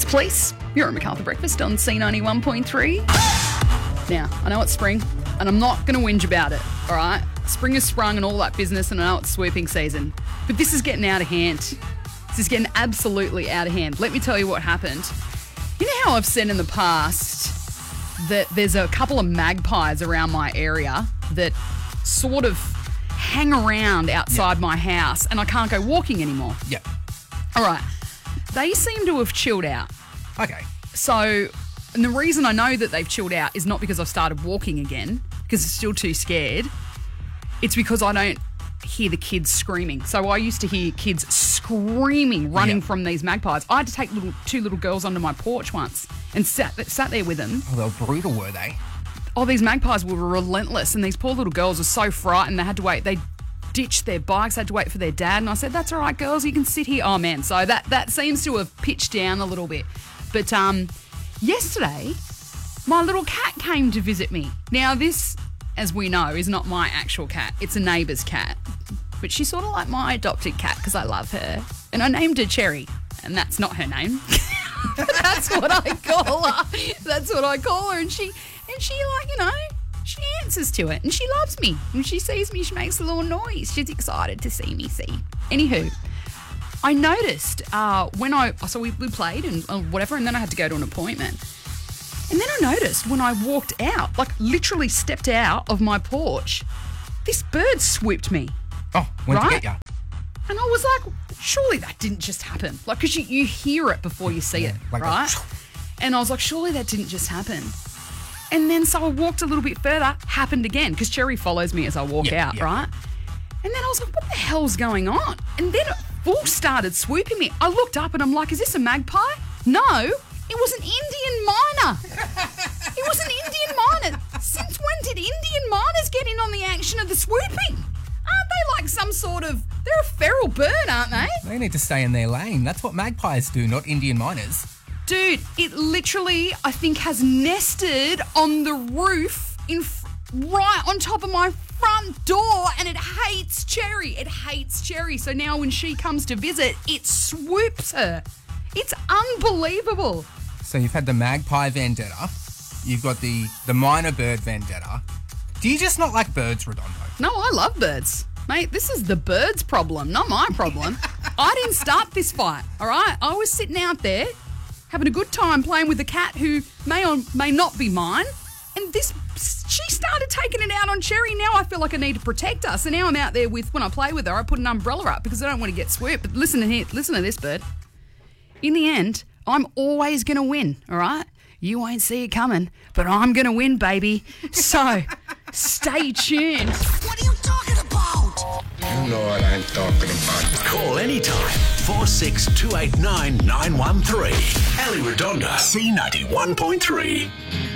Police, you're at MacArthur Breakfast on C91.3. Now, I know it's spring, and I'm not going to whinge about it, all right? Spring has sprung and all that business, and I know it's swooping season. But this is getting out of hand. This is getting absolutely out of hand. Let me tell you what happened. You know how I've said in the past that there's a couple of magpies around my area that sort of hang around outside my house, and I can't go walking anymore? Yeah. All right. They seem to have chilled out. Okay. So, and the reason I know that they've chilled out is not because I've started walking again, because I'm still too scared. It's because I don't hear the kids screaming. So I used to hear kids screaming, running from these magpies. I had to take two little girls onto my porch once and sat there with them. Oh, they were brutal, were they? Oh, these magpies were relentless, and these poor little girls were so frightened they had to wait. They ditched their bikes, had to wait for their dad, and I said, that's all right, girls, you can sit here. Oh, man, so that seems to have pitched down a little bit. But yesterday, my little cat came to visit me. Now, this, as we know, is not my actual cat. It's a neighbour's cat. But she's sort of like my adopted cat because I love her. And I named her Cherry, and that's not her name. That's what I call her. That's what I call her. And she like, you know, she answers to it and she loves me. When she sees me, she makes a little noise. She's excited to see me see. Anywho, I noticed so we played and whatever, and then I had to go to an appointment. And then I noticed when I walked out, like literally stepped out of my porch, this bird swooped me. Oh, went to Right? get you. And I was like, surely that didn't just happen. Like, because you hear it before you see it, like right? And I was like, surely that didn't just happen. And then so I walked a little bit further, happened again, because Cherry follows me as I walk out, right? And then I was like, what the hell's going on? And then it full started swooping me. I looked up and I'm like, is this a magpie? No, it was an Indian miner. It was an Indian miner. Since when did Indian miners get in on the action of the swooping? Aren't they like some sort of, they're a feral bird, aren't they? They need to stay in their lane. That's what magpies do, not Indian miners. Dude, it literally, I think, has nested on the roof right on top of my front door, and it hates Cherry. It hates Cherry. So now when she comes to visit, it swoops her. It's unbelievable. So you've had the magpie vendetta. You've got the minor bird vendetta. Do you just not like birds, Redondo? No, I love birds. Mate, this is the birds' problem, not my problem. I didn't start this fight, all right? I was sitting out there having a good time playing with the cat who may or may not be mine, and she started taking it out on Cherry. Now I feel like I need to protect her. So now I'm out there when I play with her, I put an umbrella up because I don't want to get swooped. But listen to this, bird. In the end, I'm always going to win, all right? You won't see it coming, but I'm going to win, baby. So stay tuned. What are you talking about? You know what I'm talking about. Call anytime. 46289 913. Ali Redondo, C91.3.